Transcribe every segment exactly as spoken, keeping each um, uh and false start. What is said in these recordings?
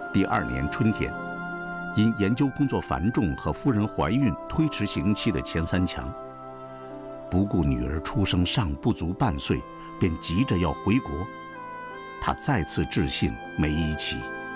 第二年春天，因研究工作繁重和夫人怀孕推迟刑期的钱三强，不顾女儿出生尚不足半岁，便急着要回国。他再次致信梅贻琦：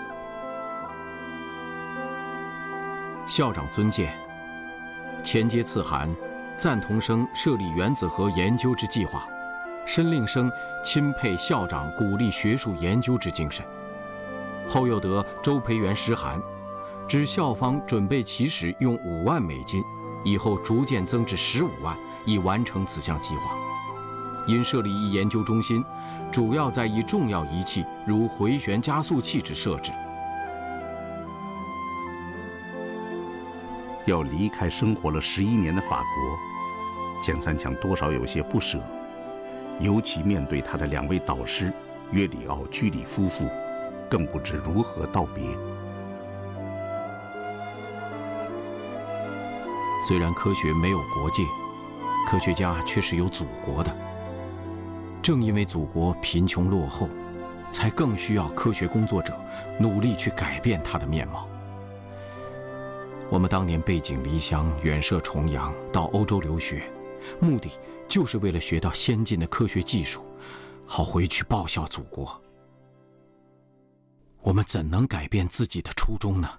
校长尊见，前接赐函，赞同生设立原子核研究之计划，申令生钦佩校长鼓励学术研究之精神。后又得周培源诗函，指校方准备起始用五万美金，以后逐渐增至十五万，以完成此项计划。因设立一研究中心，主要在意重要仪器如回旋加速器之设置。 要离开生活了十一年的法国，钱三强多少有些不舍，尤其面对他的两位导师约里奥居里夫妇，更不知如何道别。 虽然科学没有国界，科学家却是有祖国的。正因为祖国贫穷落后，才更需要科学工作者努力去改变它的面貌。我们当年背井离乡，远涉重洋，到欧洲留学，目的就是为了学到先进的科学技术，好回去报效祖国。我们怎能改变自己的初衷呢？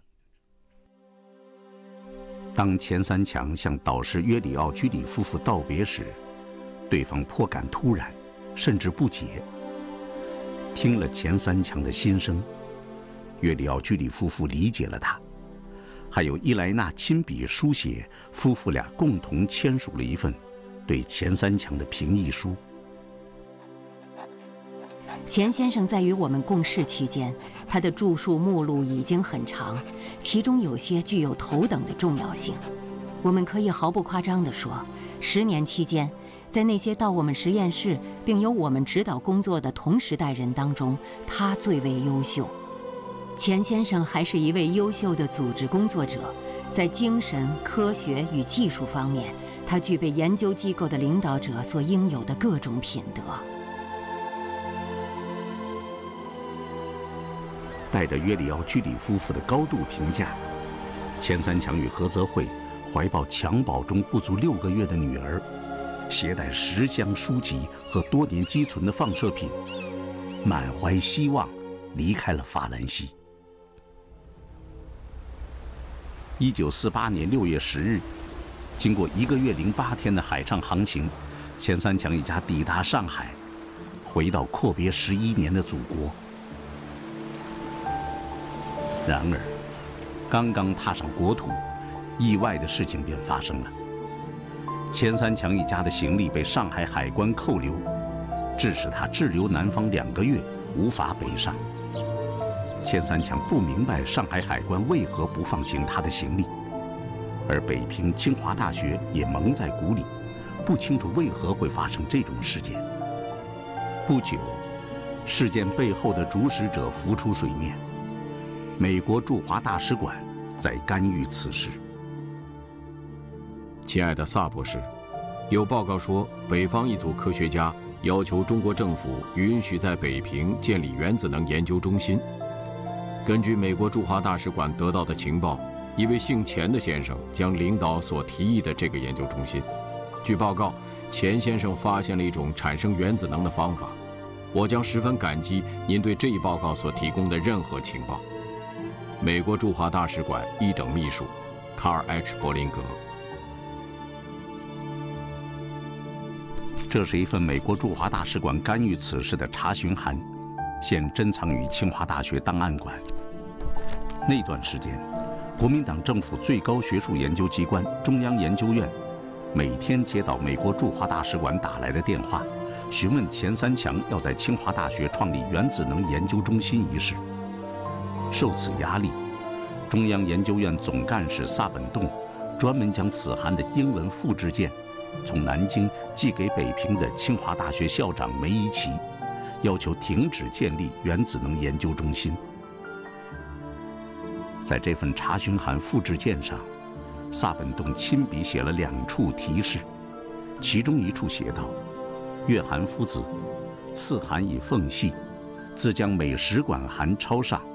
当钱三强向导师约里奥居里夫妇道别时，对方颇感突然，甚至不解。听了钱三强的心声，约里奥居里夫妇理解了他，还有伊莱娜亲笔书写，夫妇俩共同签署了一份对钱三强的评议书。 钱先生在与我们共事期间，他的著述目录已经很长，其中有些具有头等的重要性。我们可以毫不夸张地说，十年期间，在那些到我们实验室并由我们指导工作的同时代人当中，他最为优秀。钱先生还是一位优秀的组织工作者，在精神、科学与技术方面，他具备研究机构的领导者所应有的各种品德。 带着约里奥居里夫妇的高度评价，钱三强与何泽慧怀抱襁褓中不足六个月的女儿，携带十箱书籍和多年积存的放射品，满怀希望离开了法兰西。一九四八年六月十日，经过一个月零八天的海上航行，钱三强一家抵达上海，回到阔别十一年的祖国。然而，刚刚踏上国土，意外的事情便发生了。钱三强一家的行李被上海海关扣留，致使他滞留南方两个月，无法北上。钱三强不明白上海海关为何不放行他的行李，而北平清华大学也蒙在鼓里，不清楚为何会发生这种事件。不久，事件背后的主使者浮出水面。美国驻华大使馆在干预此事。 亲爱的萨博士，有报告说，北方一组科学家要求中国政府允许在北平建立原子能研究中心。根据美国驻华大使馆得到的情报，一位姓钱的先生将领导所提议的这个研究中心。据报告，钱先生发现了一种产生原子能的方法。我将十分感激您对这一报告所提供的任何情报。美国驻华大使馆一等秘书卡尔 H. 柏林格。 这是一份美国驻华大使馆干预此事的查询函，现珍藏于清华大学档案馆。那段时间，国民党政府最高学术研究机关中央研究院每天接到美国驻华大使馆打来的电话，询问钱三强要在清华大学创立原子能研究中心一事。受此压力，中央研究院总干事萨本栋专门将此函的英文复制件从南京寄给北平的清华大学校长梅贻琦，要求停止建立原子能研究中心。在这份查询函复制件上，萨本栋亲笔写了两处提示，其中一处写道：“岳涵夫子，次函已奉系，自将美使馆函抄上。”